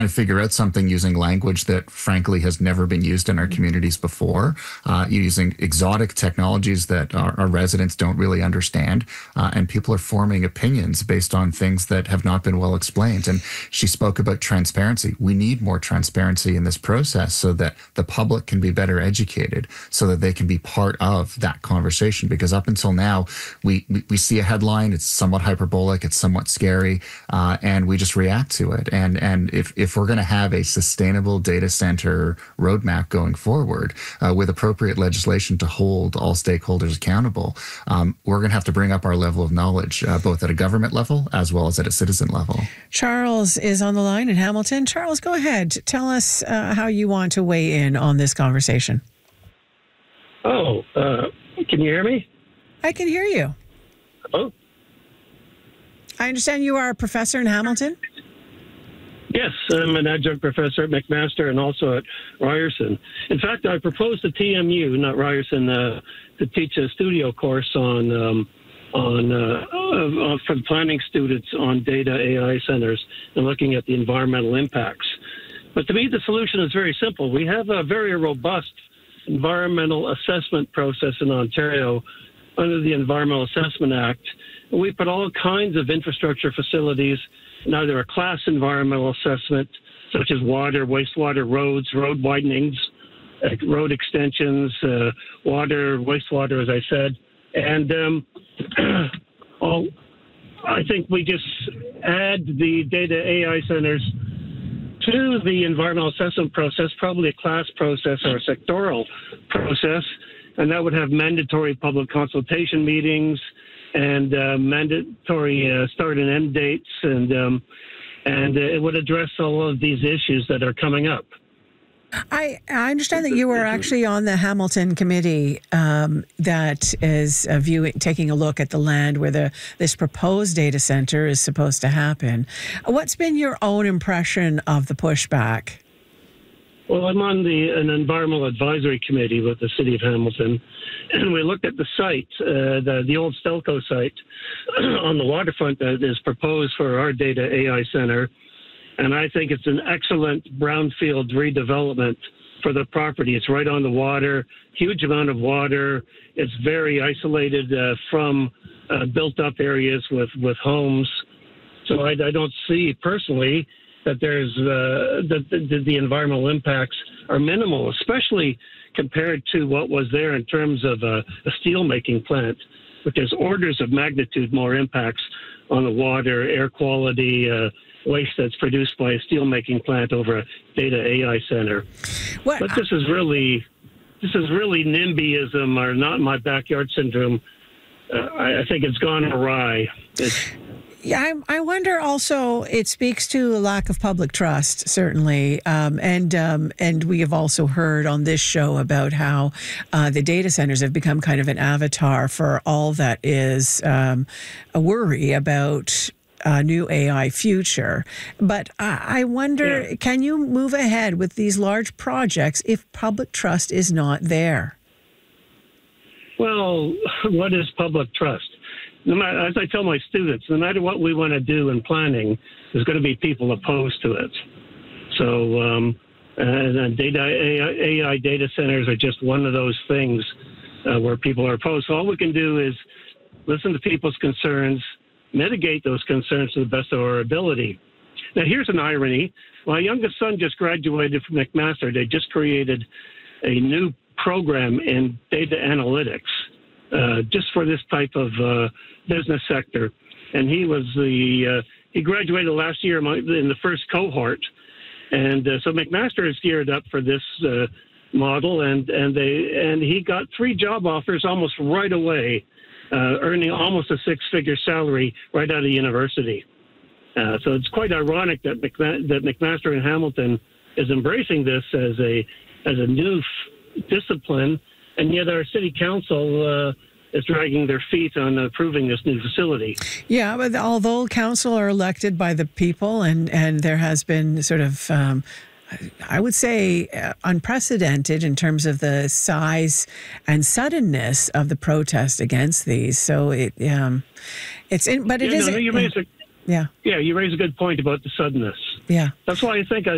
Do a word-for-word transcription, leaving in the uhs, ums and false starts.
to figure out something using language that frankly has never been used in our communities before, uh, using exotic technologies that our, our residents don't really understand, uh, and people are forming opinions based on things that have not been well explained. And she spoke about transparency. We need more transparency in this process so that the public can be better educated, so that they can be part of that conversation. Because up until now, we, we, we see a headline, it's somewhat hyperbolic, it's somewhat scary, uh, and we just react to it. And, and if, if If we're going to have a sustainable data center roadmap going forward uh, with appropriate legislation to hold all stakeholders accountable, um, we're going to have to bring up our level of knowledge, uh, both at a government level as well as at a citizen level. Charles is on the line in Hamilton. Charles, go ahead. Tell us uh, how you want to weigh in on this conversation. Oh, uh, can you hear me? I can hear you. Oh. I understand you are a professor in Hamilton? Yes, I'm an adjunct professor at McMaster and also at Ryerson. In fact, I proposed to T M U, not Ryerson, uh, to teach a studio course on um, on uh, uh, for the planning students on data A I centers and looking at the environmental impacts. But to me, the solution is very simple. We have a very robust environmental assessment process in Ontario under the Environmental Assessment Act. And we put all kinds of infrastructure facilities in either a class environmental assessment, such as water, wastewater, roads, road widenings, uh, road extensions, uh, water, wastewater, as I said. And um, all, I think we just add the data A I centers to the environmental assessment process, probably a class process or a sectoral process, and that would have mandatory public consultation meetings and uh, mandatory uh, start and end dates, and um, and uh, it would address all of these issues that are coming up. I, I understand that you were actually on the Hamilton committee um, that is uh, viewing, taking a look at the land where the this proposed data center is supposed to happen. What's been your own impression of the pushback? Well, I'm on the an environmental advisory committee with the city of Hamilton, and we looked at the site, uh, the the old Stelco site on the waterfront that is proposed for our data A I center, and I think it's an excellent brownfield redevelopment for the property. It's right on the water, huge amount of water. It's very isolated uh, from uh, built-up areas with with homes, so I, I don't see personally that there's uh, that the, the environmental impacts are minimal, especially compared to what was there in terms of a, a steel making plant, but there's orders of magnitude more impacts on the water, air quality, uh, waste that's produced by a steel making plant over a data A I center. What? But this is really this is really NIMBYism or not in my backyard syndrome. Uh, I, I think it's gone awry. It's, Yeah, I, I wonder also, it speaks to a lack of public trust, certainly. Um, and um, and we have also heard on this show about how uh, the data centers have become kind of an avatar for all that is um, a worry about a new A I future. But I, I wonder, yeah. Can you move ahead with these large projects if public trust is not there? Well, what is public trust? No matter, as I tell my students, no matter what we want to do in planning, there's going to be people opposed to it. So, um, and, and data A I data centers are just one of those things uh, where people are opposed. So all we can do is listen to people's concerns, mitigate those concerns to the best of our ability. Now, here's an irony. My youngest son just graduated from McMaster. They just created a new program in data analytics. Uh, just for this type of uh, business sector. And he was the, uh, he graduated last year in the first cohort. And uh, so McMaster is geared up for this uh, model, and, and, they, and he got three job offers almost right away, uh, earning almost a six-figure salary right out of university. Uh, so it's quite ironic that, McMa- that McMaster in Hamilton is embracing this as a, as a new f- discipline. And yet our city council uh, is dragging their feet on approving this new facility. Yeah, but although council are elected by the people, and, and there has been sort of, um, I would say, uh, unprecedented in terms of the size and suddenness of the protest against these. So it, um, it's in, but it yeah, is. No, no, you raise a, yeah. Yeah, you raise a good point about the suddenness. Yeah. That's why I think I